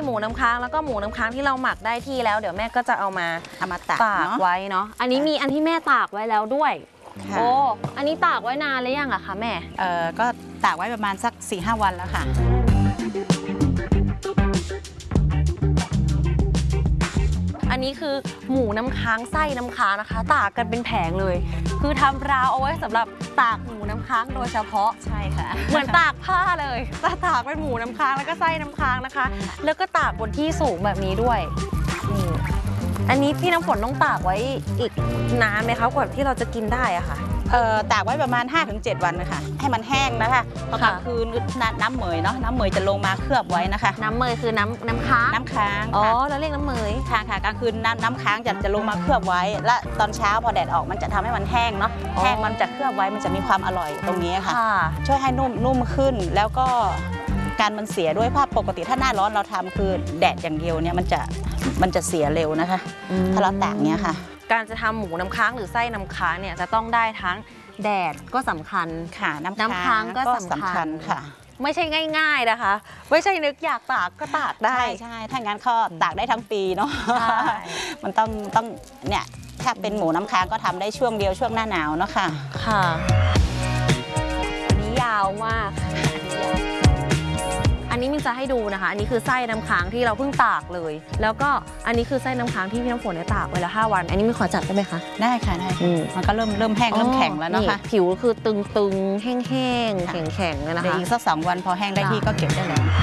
หมูน้ำค้างแล้วก็หมูน้ำค้างที่เราหมักได้ที่แล้วเดี๋ยวแม่ก็จะเอามาตากไว้เนาะอันนี้มีอันที่แม่ตากไว้แล้วด้วยโอ้อันนี้ตากไว้นานหรือยังอะคะแม่ก็ตากไว้ประมาณสัก 4-5 วันแล้วค่ะอันนี้คือหมูน้ำค้างไส้น้ำค้างนะคะตากกันเป็นแผงเลยคือทำราวเอาไว้สำหรับตากหมูน้ำค้างโดยเฉพาะใช่ค่ะเหมือนตากผ้าเลยตากเป็นหมูน้ำค้างแล้วก็ไส้น้ำค้างนะคะแล้วก็ตากบนที่สูงแบบนี้ด้วยนี่อันนี้พี่น้ำฝนต้องตากไว้อีกนานไหมคะกว่าที่เราจะกินได้อะค่ะตากไว้ประมาณ 5-7 วันนะคะให้มันแห้งนะคะพอกลางคืนน้ำเหมยเนาะน้ำเหมยจะลงมาเคลือบไว้นะคะน้ำเหมยคือน้ำค้างอ๋อเราเรียกน้ำเหมยค่ะกลางคืนน้ำค้างจะลงมาเคลือบไว้และตอนเช้าพอแดดออกมันจะทำให้มันแห้งเนาะแห้งมันจะเคลือบไว้มันจะมีความอร่อยตรงนี้ค่ะช่วยให้นุ่มขึ้นแล้วก็การมันเสียด้วยภาพปกติถ้าหน้าร้อนเราทำคือแดดอย่างเดียวเนี่ยมันจะเสียเร็วนะคะถ้าเราตากเนี้ยค่ะการจะทำหมูน้ำค้างหรือไส้น้ำค้างเนี่ยจะต้องได้ทั้งแดดก็สำคัญค่ะน้ำค้างก็สำคัญค่ะไม่ใช่ง่ายๆนะคะไม่ใช่นึกอยากตากก็ตากได้ใช่ถ้างั้นก็ตากได้ทั้งปีเนาะมันต้องเนี่ยถ้าเป็นหมูน้ำค้างก็ทำได้ช่วงเดียวช่วงหน้าหนาวเนาะค่ะอันนี้ยาวมากอันนี้มินจะให้ดูนะคะอันนี้คือไส้น้ำค้างที่เราเพิ่งตากเลยแล้วก็อันนี้คือไส้น้ำค้างที่พี่น้ำฝนเนี่ยตากไว้แล้ว5 วันอันนี้มินขอจับได้ไหมคะได้ค่ะได้มันก็เริ่มแห้งเริ่มแข็งแล้วนะคะผิวคือตึงๆแห้งๆแข็งๆเลยนะคะอีกสัก2 วันพอแห้งได้ที่ก็เก็บได้แล้ว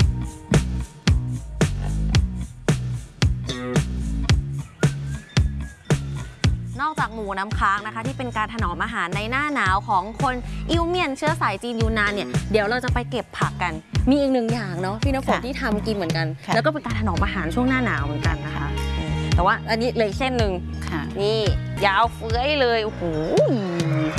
นอกจากหมูน้ำค้างนะคะที่เป็นการถนอมอาหารในหน้าหนาวของคนอิวเมียนเชื้อสายจีนยูนานเนี่ยเดี๋ยวเราจะไปเก็บผักกันมีอีก1 อย่างเนาะพี่น้ำฝนที่ทำกินเหมือนกันแล้วก็เป็นการถนอมอาหารช่วงหน้าหนาวเหมือนกันนะคะแต่ว่าอันนี้เลยเส้นหนึ่งนี่ยาวเฟื้อยเลยโอ้โห